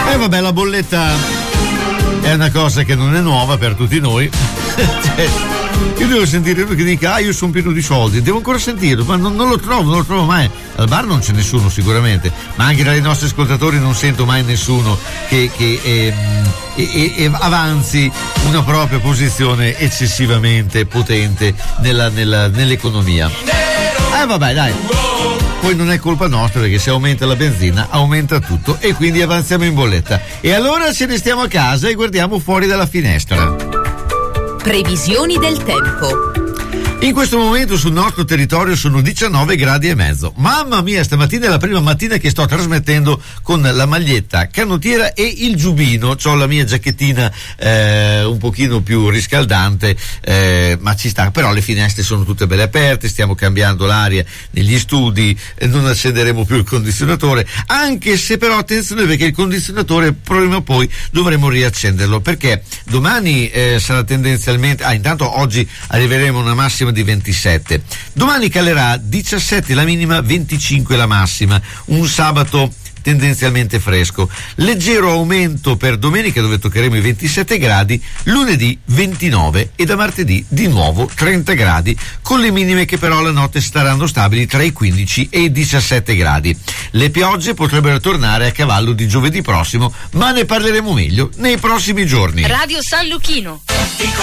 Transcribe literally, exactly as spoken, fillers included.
E eh vabbè, la bolletta è una cosa che non è nuova per tutti noi. Cioè, io devo sentire uno che dica ah io sono pieno di soldi, devo ancora sentirlo, ma non, non lo trovo, non lo trovo mai. Al bar non c'è nessuno sicuramente, ma anche tra i nostri ascoltatori non sento mai nessuno che, che eh, eh, eh, avanzi una propria posizione eccessivamente potente nella, nella, nell'economia. Eh vabbè, dai. Poi non è colpa nostra, perché se aumenta la benzina aumenta tutto e quindi avanziamo in bolletta. E allora ce ne stiamo a casa e guardiamo fuori dalla finestra. Previsioni del tempo. In questo momento sul nostro territorio sono diciannove gradi e mezzo. Mamma mia, stamattina è la prima mattina che sto trasmettendo con la maglietta canottiera e il giubbino. C'ho la mia giacchettina eh, un pochino più riscaldante, eh, ma ci sta. Però le finestre sono tutte belle aperte, stiamo cambiando l'aria negli studi, eh, non accenderemo più il condizionatore, anche se però attenzione, perché il condizionatore prima o poi dovremo riaccenderlo, perché domani eh, sarà tendenzialmente, ah intanto oggi arriveremo a una massima di ventisette, domani calerà diciassette la minima, venticinque la massima, un sabato tendenzialmente fresco, leggero aumento per domenica dove toccheremo i ventisette gradi, lunedì ventinove e da martedì di nuovo trenta gradi, con le minime che però la notte staranno stabili tra i quindici e i diciassette gradi. Le piogge potrebbero tornare a cavallo di giovedì prossimo, ma ne parleremo meglio nei prossimi giorni. Radio San Luchino.